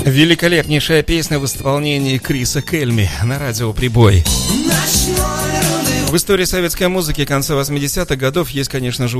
Великолепнейшая песня в исполнении Криса Кельми на радио «Прибой». В истории советской музыки конца 80-х годов есть, конечно же,